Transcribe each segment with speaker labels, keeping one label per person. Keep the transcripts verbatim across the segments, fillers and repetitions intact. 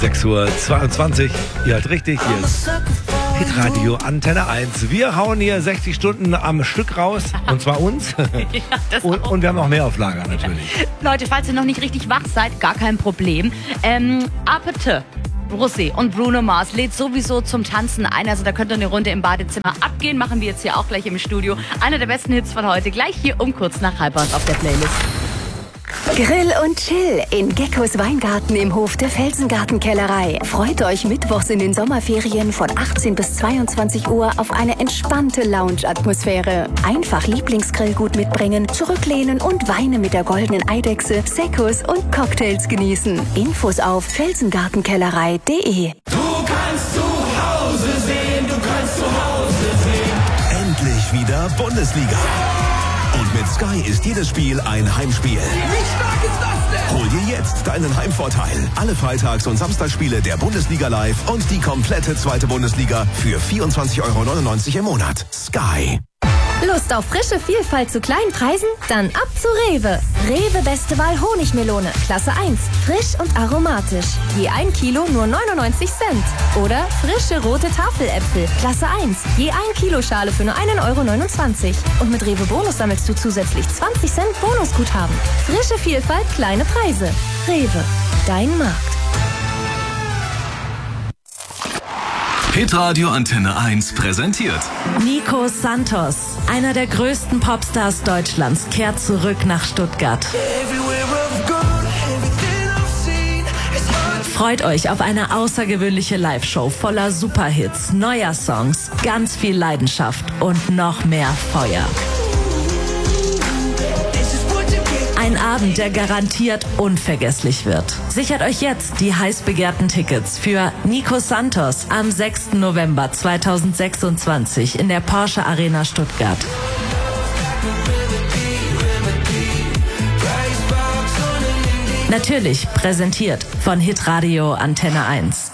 Speaker 1: sechs Uhr zweiundzwanzig. Ihr hört richtig, hier ist Hitradio Antenne eins. Wir hauen hier sechzig Stunden am Stück raus. Und zwar uns.
Speaker 2: Ja, das
Speaker 1: und,
Speaker 2: auch.
Speaker 1: und wir haben noch mehr auf Lager natürlich.
Speaker 2: Leute, falls ihr noch nicht richtig wach seid, gar kein Problem. Ähm, Apete. Rosé und Bruno Mars lädt sowieso zum Tanzen ein. Also da könnt ihr eine Runde im Badezimmer abgehen. Machen wir jetzt hier auch gleich im Studio. Einer der besten Hits von heute. Gleich hier um kurz nach halb acht auf der Playlist.
Speaker 3: Grill und Chill in Geckos Weingarten im Hof der Felsengartenkellerei. Freut euch mittwochs in den Sommerferien von achtzehn bis zweiundzwanzig Uhr auf eine entspannte Lounge-Atmosphäre. Einfach Lieblingsgrillgut mitbringen, zurücklehnen und Weine mit der goldenen Eidechse, Seccos und Cocktails genießen. Infos auf felsengartenkellerei punkt de.
Speaker 4: Du kannst zu Hause sehen, du kannst zu Hause sehen.
Speaker 5: Endlich wieder Bundesliga. Und mit Sky ist jedes Spiel ein Heimspiel.
Speaker 4: Wie stark ist das denn?
Speaker 5: Hol dir jetzt deinen Heimvorteil. Alle Freitags- und Samstagsspiele der Bundesliga live und die komplette zweite Bundesliga für vierundzwanzig Euro neunundneunzig im Monat. Sky.
Speaker 6: Lust auf frische Vielfalt zu kleinen Preisen? Dann ab zu Rewe. Rewe Beste Wahl Honigmelone, Klasse eins. Frisch und aromatisch. Je ein Kilo nur neunundneunzig Cent. Oder frische rote Tafeläpfel, Klasse eins. Je ein Kilo Schale für nur einen Euro neunundzwanzig. Und mit Rewe Bonus sammelst du zusätzlich zwanzig Cent Bonusguthaben. Frische Vielfalt, kleine Preise. Rewe, dein Markt.
Speaker 7: Hitradio Antenne eins präsentiert
Speaker 8: Nico Santos, einer der größten Popstars Deutschlands, kehrt zurück nach Stuttgart. Freut euch auf eine außergewöhnliche Live-Show voller Superhits, neuer Songs, ganz viel Leidenschaft und noch mehr Feuer. Ein Abend, der garantiert unvergesslich wird. Sichert euch jetzt die heiß begehrten Tickets für Nico Santos am sechsten November zweitausendsechsundzwanzig in der Porsche Arena Stuttgart. Natürlich präsentiert von Hitradio Antenne eins.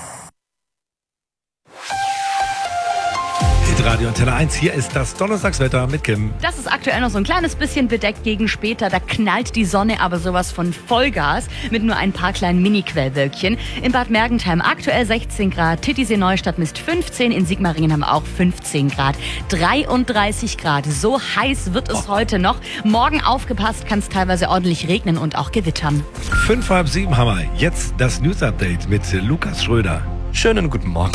Speaker 1: Radio Antenne eins, hier ist das Donnerstagswetter mit Kim.
Speaker 2: Das ist aktuell noch so ein kleines bisschen bedeckt gegen später. Da knallt die Sonne aber sowas von Vollgas mit nur ein paar kleinen Mini-Quellwölkchen. In Bad Mergentheim aktuell sechzehn Grad, Titisee Neustadt misst fünfzehn, in Sigmaringen haben wir auch fünfzehn Grad. dreiunddreißig Grad, so heiß wird es oh. heute noch. Morgen aufgepasst, kann es teilweise ordentlich regnen und auch gewittern.
Speaker 1: Fünf, halb sieben haben wir. Jetzt das News-Update mit Lukas Schröder.
Speaker 9: Schönen guten Morgen.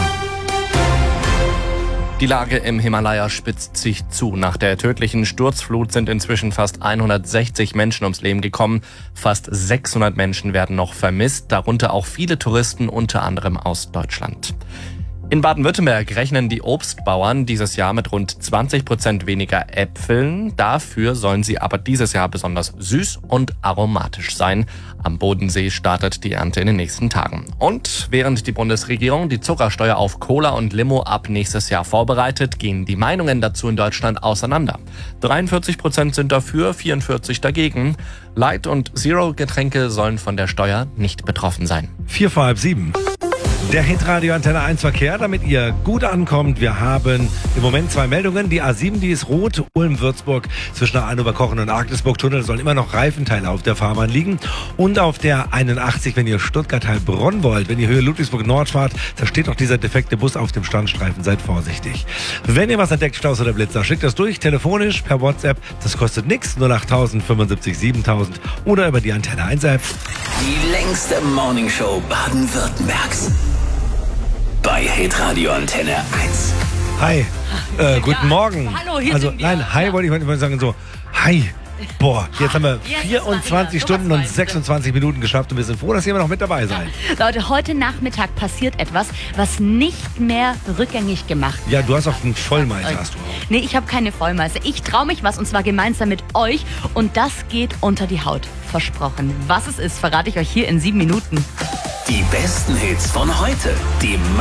Speaker 9: Die Lage im Himalaya spitzt sich zu. Nach der tödlichen Sturzflut sind inzwischen fast hundertsechzig Menschen ums Leben gekommen. Fast sechshundert Menschen werden noch vermisst, darunter auch viele Touristen, unter anderem aus Deutschland. In Baden-Württemberg rechnen die Obstbauern dieses Jahr mit rund zwanzig Prozent weniger Äpfeln. Dafür sollen sie aber dieses Jahr besonders süß und aromatisch sein. Am Bodensee startet die Ernte in den nächsten Tagen. Und während die Bundesregierung die Zuckersteuer auf Cola und Limo ab nächstes Jahr vorbereitet, gehen die Meinungen dazu in Deutschland auseinander. dreiundvierzig Prozent sind dafür, vierundvierzig dagegen. Light- und Zero-Getränke sollen von der Steuer nicht betroffen sein.
Speaker 1: Vier vor halb sieben. Der Hitradio Antenne eins Verkehr, damit ihr gut ankommt. Wir haben im Moment zwei Meldungen. Die A sieben, die ist rot. Ulm-Würzburg zwischen der Einüberkochen und Agnesburg-Tunnel sollen immer noch Reifenteile auf der Fahrbahn liegen. Und auf der einundachtzig, wenn ihr Stuttgart-Heilbronn wollt, wenn ihr Höhe Ludwigsburg-Nord fahrt, da steht noch dieser defekte Bus auf dem Standstreifen. Seid vorsichtig. Wenn ihr was entdeckt, Staus oder Blitzer, schickt das durch, telefonisch, per WhatsApp. Das kostet nichts, null acht tausend fünfundsiebzig siebentausend oder über die Antenne eins App.
Speaker 4: Die längste Morningshow Baden-Württembergs. Bei Hitradio Antenne eins.
Speaker 1: Hi, äh, guten
Speaker 2: Ja,
Speaker 1: Morgen.
Speaker 2: hallo, hier
Speaker 1: also
Speaker 2: sind wir.
Speaker 1: nein, hi
Speaker 2: Ja.
Speaker 1: wollte ich mal sagen so. Hi. Boah, jetzt haben wir
Speaker 2: Jetzt
Speaker 1: vierundzwanzig
Speaker 2: ist
Speaker 1: Stunden
Speaker 2: sowas
Speaker 1: und
Speaker 2: von.
Speaker 1: sechsundzwanzig Minuten geschafft und wir sind froh, dass ihr immer noch mit dabei seid.
Speaker 2: Leute, heute Nachmittag passiert etwas, was nicht mehr rückgängig gemacht wird.
Speaker 1: Ja, du hast auch einen Vollmeister, hast du auch.
Speaker 2: Nee, ich habe keine Vollmeister. Ich traue mich was und zwar gemeinsam mit euch und das geht unter die Haut. Versprochen. Was es ist, verrate ich euch hier in sieben Minuten.
Speaker 4: Die besten Hits von heute. Die